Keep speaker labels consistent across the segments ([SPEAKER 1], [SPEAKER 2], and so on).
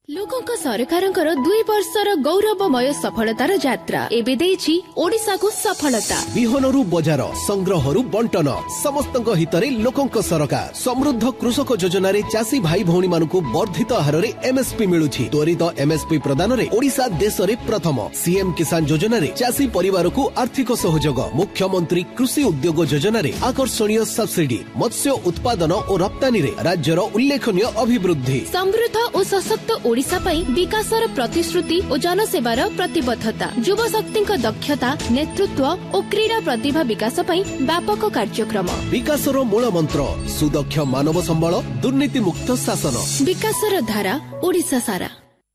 [SPEAKER 1] लोकंक सरकारंकर 2 वर्षर गौरवमय सफलतार यात्रा एबे देछि ओडिसा को सफलता।
[SPEAKER 2] बिहनरु बजार संग्रहरु बंटन समस्तंक हितरे लोकंक सरकार समृद्ध कृषक योजना रे चासी भाई भौणी मानकु वर्धित आहार रे एमएसपी मिलुछि। त्वरित एमएसपी प्रदान रे ओडिसा देश रे प्रथम। सीएम किसान योजना रे चासी परिवार को आर्थिक सहयोग। मुख्यमंत्री कृषि उद्योग योजना रे आकर्षणीय सब्सिडी। मत्स्य उत्पादन और रप्तानी रे राज्यर उल्लेखनीय अभिवृद्धि।
[SPEAKER 1] समृद्ध और सशक्त ओडिसा पई विकासर प्रतिश्रुति और जनसेवार प्रतिबद्धता। युव शक्ति दक्षता नेतृत्व और क्रीड़ा प्रतिभा विकास पई व्यापक कार्यक्रम।
[SPEAKER 2] विकासर मूल मंत्र सुदक्ष मानव संबल दुर्नीति मुक्त शासन।
[SPEAKER 1] विकासर धारा ओडिसा सारा।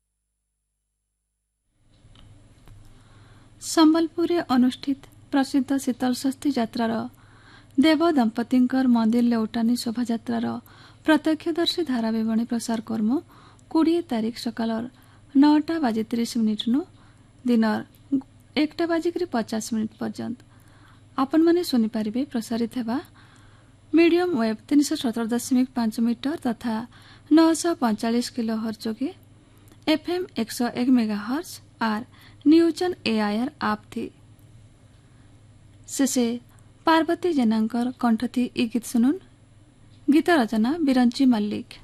[SPEAKER 3] संबलपुर अनुष्ठित प्रसिद्ध शीतल षष्ठी यात्रार देव दंपतिंकर मंदिर लेउटानी शोभा यात्रार प्रत्यक्षदर्शी धाराविवरणी प्रसार कर्म 20 तारीख सकाल 9:30 दिन 1:50 पर्यंत आपण माने सुनी पारिबे। प्रसारित हेबा मीडियम वेब 317.5 मीटर तथा 945 किलोहर्ट्ज जोगे एफएम 101 मेगाहर्ट्ज आर न्यूजन एआईआर आप थी। शेषे पार्वती जेनांकर कंठ थी ई गीत सुनुन। गीत रचना बिरंची मल्लिक।